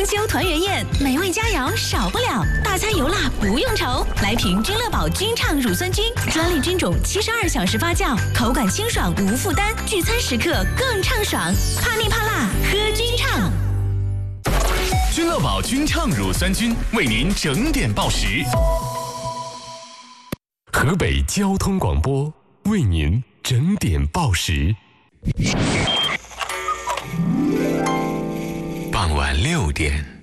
中秋团圆宴，美味佳肴少不了，大餐油辣不用愁。来瓶君乐宝君畅乳酸菌，专利菌种72小时发酵，口感清爽无负担，聚餐时刻更畅爽。怕腻怕辣，喝君畅。 君乐宝君畅乳酸菌为您整点报时。河北交通广播为您整点报时。傍晚6点。